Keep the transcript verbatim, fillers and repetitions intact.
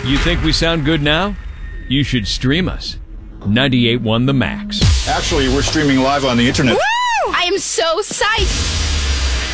You think we sound good now? You should stream us. ninety-eight point one The Max. Actually, we're streaming live on the internet. Woo! I am so psyched.